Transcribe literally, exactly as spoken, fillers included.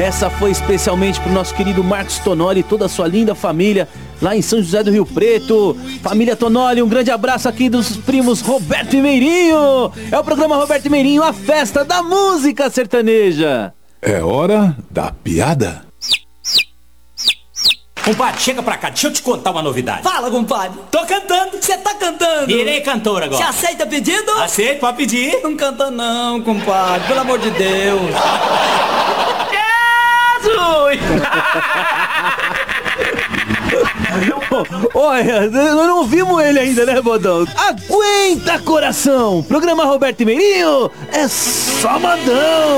Essa foi especialmente pro nosso querido Marcos Tonoli e toda a sua linda família lá em São José do Rio Preto. Família Tonoli, um grande abraço aqui dos primos Roberto e Meirinho. É o programa Roberto e Meirinho, a festa da música sertaneja. É hora da piada. Compadre, chega pra cá, deixa eu te contar uma novidade. Fala, compadre. Tô cantando. Você tá cantando? Virei cantor agora. Você aceita pedido? Aceito, pode pedir. Não canta não, compadre, pelo amor de Deus. Jesus! Olha, nós não vimos ele ainda, né, Bodão? Aguenta, coração! Programa Roberto e Meirinho é só modão!